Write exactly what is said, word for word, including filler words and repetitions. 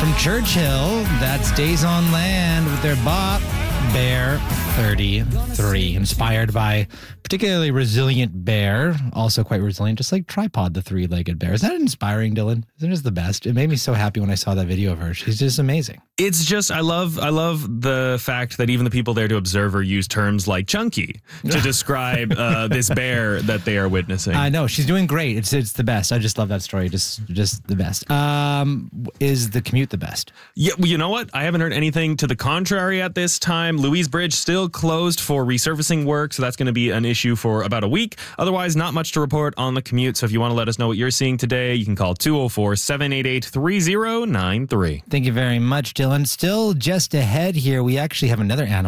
From Churchill, that's Days on Land with their bop, Bear thirty-three. Inspired by particularly resilient bear, also quite resilient, just like Tripod, the three-legged bear. Is that inspiring, Dylan? Isn't it the best? It made me so happy when I saw that video of her. She's just amazing. It's just, I love I love the fact that even the people there to observe her use terms like chunky to describe uh, this bear that they are witnessing. I know. She's doing great. It's it's the best. I just love that story. Just just the best. Um, is the commute the best? Yeah, well, you know what? I haven't heard anything to the contrary at this time. Louise Bridge still closed for resurfacing work, so that's going to be an issue for about a week. Otherwise, not much to report on the commute. So if you want to let us know what you're seeing today, you can call two oh four, seven eight eight, three oh nine three. Thank you very much, Dylan. Still just ahead here, we actually have another animal